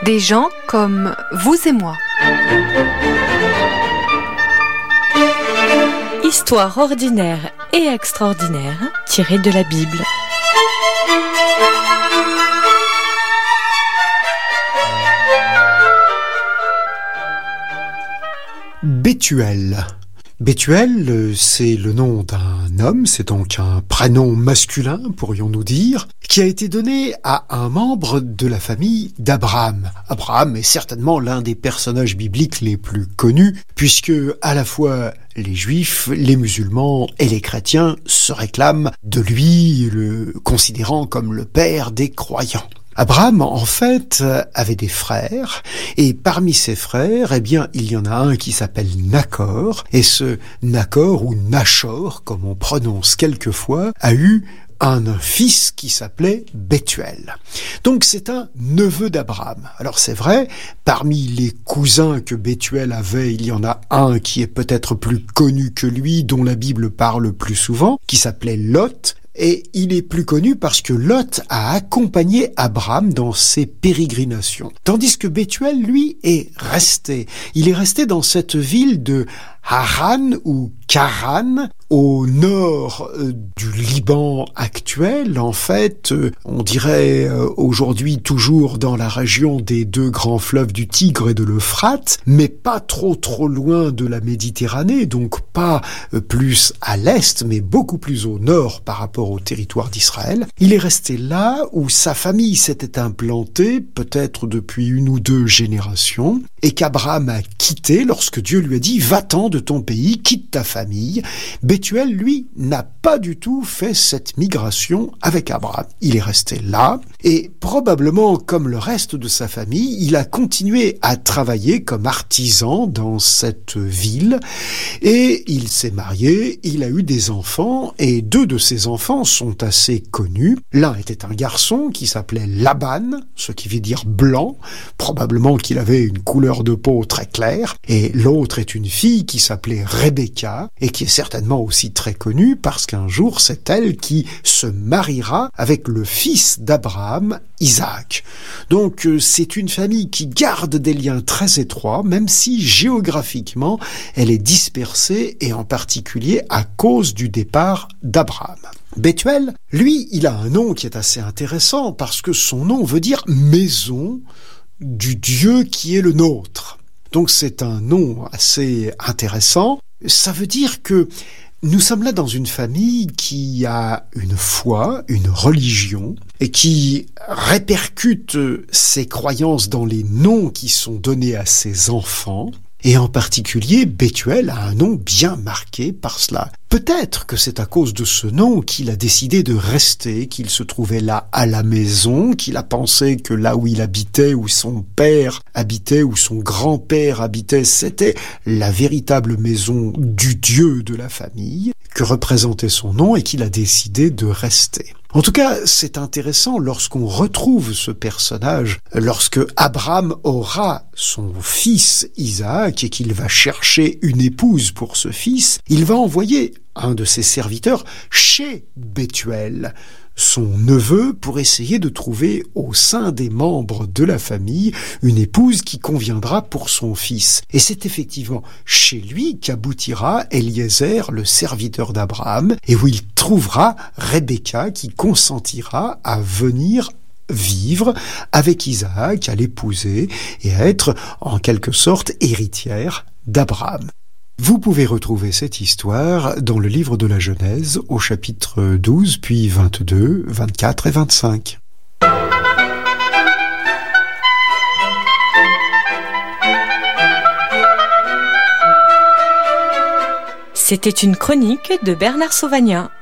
Des gens comme vous et moi. Histoire ordinaire et extraordinaire tirée de la Bible. Bethuel. Bethuel, c'est le nom d'un homme, c'est donc un prénom masculin, pourrions-nous dire, qui a été donné à un membre de la famille d'Abraham. Abraham est certainement l'un des personnages bibliques les plus connus, puisque à la fois les juifs, les musulmans et les chrétiens se réclament de lui, le considérant comme le père des croyants. Abraham, en fait, avait des frères, et parmi ses frères, il y en a un qui s'appelle Nachor, et ce Nachor, ou Nachor, comme on prononce quelquefois, a eu un fils qui s'appelait Bethuel. Donc c'est un neveu d'Abraham. Alors c'est vrai, parmi les cousins que Bethuel avait, il y en a un qui est peut-être plus connu que lui, dont la Bible parle plus souvent, qui s'appelait Lot. Et il est plus connu parce que Lot a accompagné Abraham dans ses pérégrinations. Tandis que Bethuel, lui, est resté. Il est resté dans cette ville de Haran ou Charan, au nord du Liban actuel. En fait, on dirait aujourd'hui toujours dans la région des deux grands fleuves du Tigre et de l'Euphrate, mais pas trop loin de la Méditerranée, donc pas plus à l'est, mais beaucoup plus au nord par rapport au territoire d'Israël. Il est resté là où sa famille s'était implantée, peut-être depuis une ou deux générations, et qu'Abraham a quitté lorsque Dieu lui a dit « Va-t'en de ton pays, quitte ta famille ». Bethuel, lui, n'a pas du tout fait cette migration avec Abraham. Il est resté là, et probablement, comme le reste de sa famille, il a continué à travailler comme artisan dans cette ville, et il s'est marié, il a eu des enfants, et deux de ses enfants sont assez connus. L'un était un garçon qui s'appelait Laban, ce qui veut dire blanc, probablement qu'il avait une couleur de peau très claire, et l'autre est une fille qui s'appelait Rebecca, et qui est certainement aussi très connue parce qu'un jour c'est elle qui se mariera avec le fils d'Abraham, Isaac. Donc c'est une famille qui garde des liens très étroits, même si géographiquement elle est dispersée, et en particulier à cause du départ d'Abraham. Bethuel, lui, il a un nom qui est assez intéressant parce que son nom veut dire maison du Dieu qui est le nôtre. Donc c'est un nom assez intéressant. Ça veut dire que nous sommes là dans une famille qui a une foi, une religion, et qui répercute ses croyances dans les noms qui sont donnés à ses enfants. Et en particulier, Bethuel a un nom bien marqué par cela. Peut-être que c'est à cause de ce nom qu'il a décidé de rester, qu'il se trouvait là à la maison, qu'il a pensé que là où il habitait, où son père habitait, où son grand-père habitait, c'était la véritable maison du Dieu de la famille, que représentait son nom, et qu'il a décidé de rester. En tout cas, c'est intéressant lorsqu'on retrouve ce personnage, lorsque Abraham aura son fils Isaac et qu'il va chercher une épouse pour ce fils, il va envoyer un de ses serviteurs chez Bethuel, son neveu, pour essayer de trouver au sein des membres de la famille une épouse qui conviendra pour son fils. Et c'est effectivement chez lui qu'aboutira Eliezer, le serviteur d'Abraham, et où il trouvera Rebecca qui consentira à venir vivre avec Isaac, à l'épouser et à être en quelque sorte héritière d'Abraham. Vous pouvez retrouver cette histoire dans le livre de la Genèse au chapitre 12, puis 22, 24 et 25. C'était une chronique de Bernard Sauvagnat.